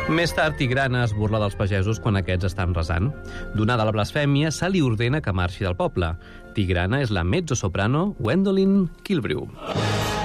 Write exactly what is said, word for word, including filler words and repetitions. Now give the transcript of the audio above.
Més tard, Tigrana es burla dels pagesos quan aquests estan resant. Donada la blasfèmia, se li ordena que marxi del poble. Tigrana és la mezzosoprano Gwendolyn Kilbrew.